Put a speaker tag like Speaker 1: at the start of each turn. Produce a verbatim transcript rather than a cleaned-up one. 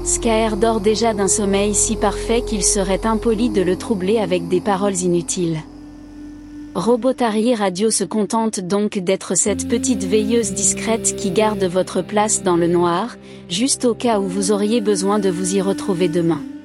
Speaker 1: Skaer dort déjà d'un sommeil si parfait qu'il serait impoli de le troubler avec des paroles inutiles. Robotary Radio se contente donc d'être cette petite veilleuse discrète qui garde votre place dans le noir, juste au cas où vous auriez besoin de vous y retrouver demain.